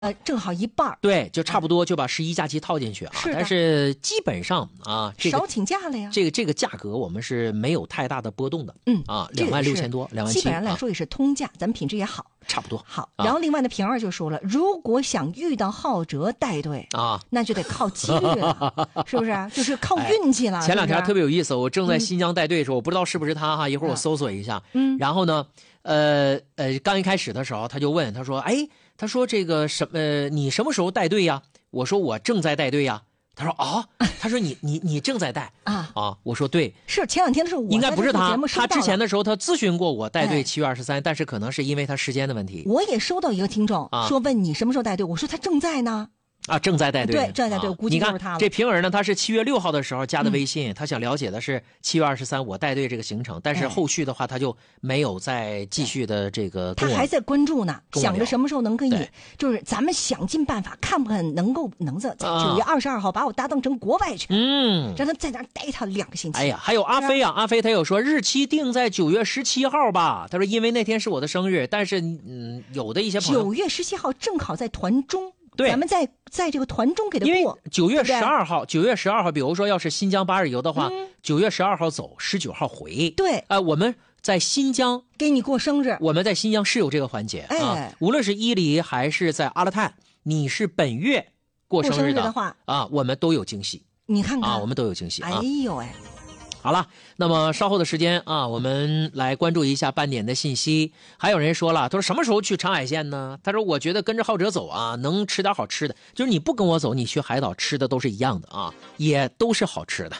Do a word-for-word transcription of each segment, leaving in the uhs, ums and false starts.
呃，正好一半儿。 对，就差不多就把十一假期套进去啊。 是但是基本上啊，这个少请假了呀。 这个这个价格我们是没有太大的波动的。 嗯啊，两万六千多，两万七。 基本上来说也是通价，咱们品质也好。 差不多好，然后另外的平儿就说了，啊、如果想遇到浩哲带队啊， 那就得靠机遇了，是不是？就是靠运气了。 哎、前两天是是特别有意思，我正在新疆带队的时候，嗯、我不知道是不是他哈，一会儿我搜索一下。嗯，然后呢，呃呃，刚一开始的时候他就问，他说，哎，他说这个什呃，你什么时候带队呀？我说我正在带队呀。他说啊，他说你你你正在带啊啊！我说对， 是前两天的时候， 应该不是他，他之前的时候他咨询过我带队七月二十三，但是可能是因为他时间的问题。 我也收到一个听众、啊、说问你什么时候带队，我说他正在呢。 啊，正在带队， 对，正在带队， 啊、 估计就是他了。 这平儿呢，他是七月六号的时候加的微信，嗯、他想了解的是七月二十三我带队这个行程，但是后续的话他就没有再继续的这个。 他还在关注呢，想着什么时候能跟你，就是咱们想尽办法，看不看能够能在九月二十二号把我搭档成国外去， 嗯， 让他在那儿待他两个星期。 哎呀，还有阿飞啊，阿飞他有说日期定在九月十七号吧，他说因为那天是我的生日，但是嗯，有的一些朋友九月十七号正好在团中。 对， 咱们在在这个团中给他过。 因为九月十二号，九月十二号，比如说要是新疆八日游的话，九、嗯、月十二号走，十九号回。 对， 啊、呃，我们在新疆给你过生日， 我们在新疆是有这个环节、哎、啊。无论是伊犁还是在阿勒泰，你是本月过生日 的, 过生日的话啊，我们都有惊喜。 你看看啊，我们都有惊喜。 哎呦哎。 好了，那么稍后的时间啊，我们来关注一下半点的信息。还有人说了，他说什么时候去长海县呢？他说我觉得跟着浩哲走啊，能吃点好吃的。就是你不跟我走，你去海岛吃的都是一样的啊，也都是好吃的。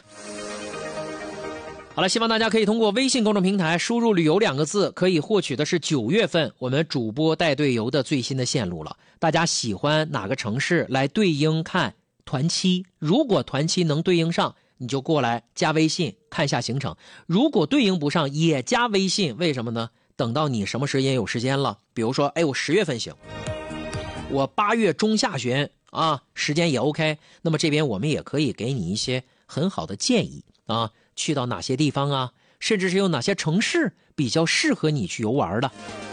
好了，希望大家可以通过微信公众平台输入旅游两个字，可以获取的是九月份我们主播带队游的最新的线路了。大家喜欢哪个城市来对应看团期？如果团期能对应上，你就过来加微信看一下行程，如果对应不上也加微信，为什么呢？等到你什么时间有时间了，比如说哎我十月份行，我八月中下旬啊时间也 OK， 那么这边我们也可以给你一些很好的建议啊，去到哪些地方啊，甚至是有哪些城市比较适合你去游玩的。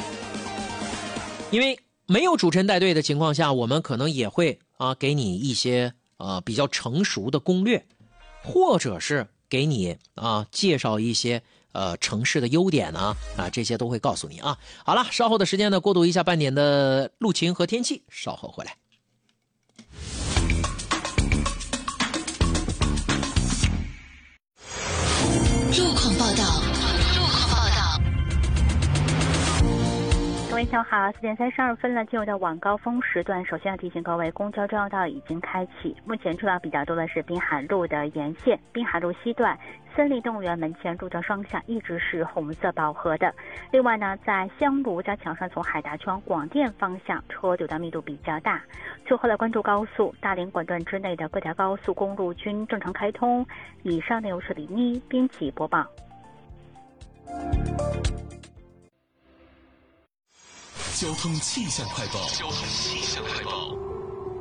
因为没有主持人带队的情况下，我们可能也会啊给你一些啊比较成熟的攻略，或者是给你啊介绍一些呃城市的优点啊啊这些都会告诉你啊。好了，稍后的时间呢，过渡一下半点的路情和天气，稍后回来。 路况报道。路况报道。 各位下午好，四点三十二分了，进入到晚高峰时段。首先要提醒各位，公交重要道已经开启。目前车辆比较多的是滨海路的沿线，滨海路西段森林动物园门前路的双向一直是红色饱和的。另外呢，在香炉加强上从海达区往广电方向车流的密度比较大。最后来关注高速，大连管段之内的各条高速公路均正常开通。以上内容是李妮编辑播报。 交通气象快报。交通气象快报。